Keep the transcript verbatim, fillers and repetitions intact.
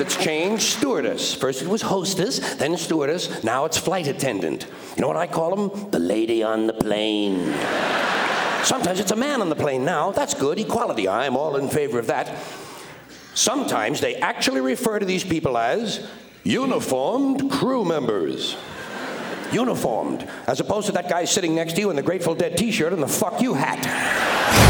that's changed? Stewardess. First it was hostess, then stewardess, now it's flight attendant. You know what I call them? The lady on the plane. Sometimes it's a man on the plane now. That's good, equality. I'm all in favor of that. Sometimes they actually refer to these people as uniformed crew members. Uniformed, as opposed to that guy sitting next to you in the Grateful Dead t-shirt and the fuck you hat.